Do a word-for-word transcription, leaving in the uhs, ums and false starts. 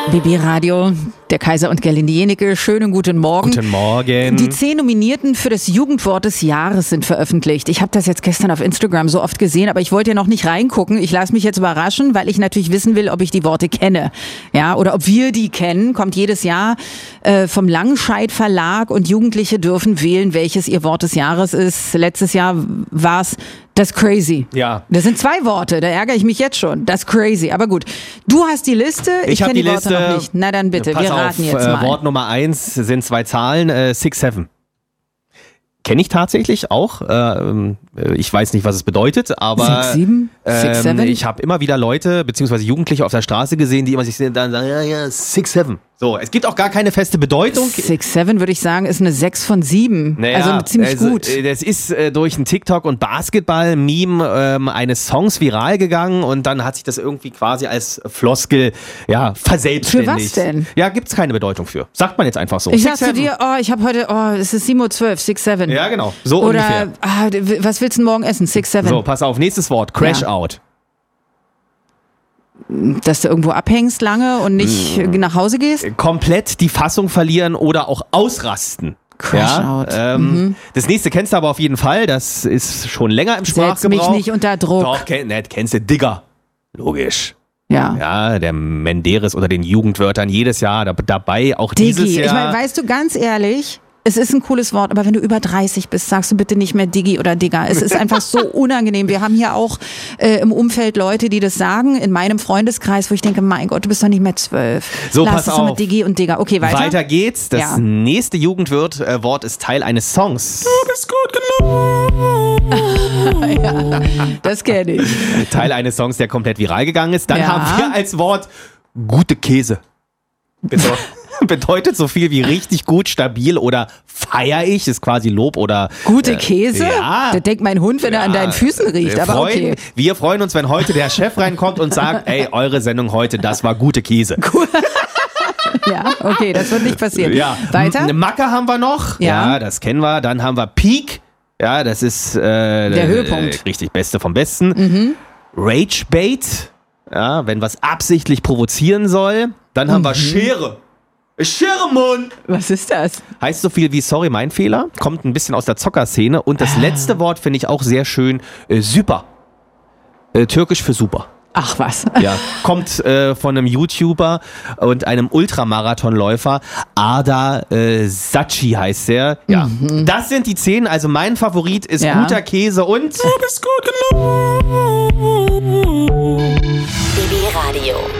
B B Radio, der Kaiser und Gerlinde Jenecke. Schönen guten Morgen. Guten Morgen. Die zehn Nominierten für das Jugendwort des Jahres sind veröffentlicht. Ich habe das jetzt gestern auf Instagram so oft gesehen, aber ich wollte ja noch nicht reingucken. Ich lasse mich jetzt überraschen, weil ich natürlich wissen will, ob ich die Worte kenne. Ja, oder ob wir die kennen. Kommt jedes Jahr äh, vom Langscheid Verlag und Jugendliche dürfen wählen, welches ihr Wort des Jahres ist. Letztes Jahr war es das Crazy. Ja. Das sind zwei Worte, da ärgere ich mich jetzt schon. Das Crazy. Aber gut, du hast die Liste, ich, Ich kenne habe die, die Worte Liste. noch nicht. Na dann bitte, Pass wir raten auf, jetzt äh, mal. Wort Nummer eins sind zwei Zahlen, äh, six seven. Kenne ich tatsächlich auch. Äh, ich weiß nicht, was es bedeutet, aber six sieben? six seven? ähm, ich habe immer wieder Leute beziehungsweise Jugendliche auf der Straße gesehen, die immer sich dann sagen, ja, ja, six seven. So, es gibt auch gar keine feste Bedeutung. six seven würde ich sagen, ist eine sechs von sieben. Naja, also ziemlich also, gut. äh, Das ist äh, durch ein TikTok- und Basketball-Meme ähm, eines Songs viral gegangen und dann hat sich das irgendwie quasi als Floskel ja, verselbstständigt. Für was denn? Ja, gibt's keine Bedeutung für. Sagt man jetzt einfach so. Ich Six sag zu seven. dir, oh, ich habe heute, oh, es ist sieben Uhr zwölf, six seven. Ja, genau. So Oder, ungefähr. ah, d- was willst du morgen essen? six seven. So, pass auf, nächstes Wort. Crash Ja. out. Dass du irgendwo abhängst lange und nicht Mm. nach Hause gehst? Komplett die Fassung verlieren oder auch ausrasten. Crash ja, out. Ähm, Mhm. Das nächste kennst du aber auf jeden Fall. Das ist schon länger im Setz Sprachgebrauch. mich nicht unter Druck. Doch, kenn, ne, kennst du Digger. Logisch. Ja. Ja, der Menderes unter den Jugendwörtern jedes Jahr da, dabei, auch dieses Diggi. Jahr. Ich meine, weißt du, ganz ehrlich, es ist ein cooles Wort, aber wenn du über dreißig bist, sagst du bitte nicht mehr Diggi oder Digger. Es ist einfach so unangenehm. Wir haben hier auch äh, im Umfeld Leute, die das sagen, in meinem Freundeskreis, wo ich denke, mein Gott, du bist doch nicht mehr zwölf. So, Lass pass es doch mit auf. Diggi und Digger. Okay, weiter. Weiter geht's. Das Ja. nächste Jugendwort äh, Wort ist Teil eines Songs. Du bist gut genug. Ja, das kenne ich. Teil eines Songs, der komplett viral gegangen ist. Dann Ja. haben wir als Wort gute Käse. Bedeu- Bedeutet so viel wie richtig gut, stabil oder feier ich, ist quasi Lob oder Gute äh, Käse? Ja. Das denkt mein Hund, wenn er an deinen Füßen riecht. Wir Aber freuen, okay. wir freuen uns, wenn heute der Chef reinkommt und sagt, ey, eure Sendung heute, das war gute Käse. Ja, okay, das wird nicht passieren. Ja. Weiter? Eine Macke haben wir noch. Ja. Ja, das kennen wir. Dann haben wir Peak. Ja, das ist äh, der Höhepunkt. Äh, richtig, Beste vom Besten. Mhm. Ragebait. Ja, wenn was absichtlich provozieren soll. Dann haben Mhm. wir Schere. Schere, Mann! Was ist das? Heißt so viel wie sorry, mein Fehler. Kommt ein bisschen aus der Zockerszene. Und das letzte Wort finde ich auch sehr schön. Äh, super. Äh, Türkisch für super. Ach was. Ja, kommt äh, von einem YouTuber und einem Ultramarathonläufer. Arda äh, Sachi heißt der. Ja, das sind die zehn. Also mein Favorit ist Ja. guter Käse und Du bist gut genug. B B Radio.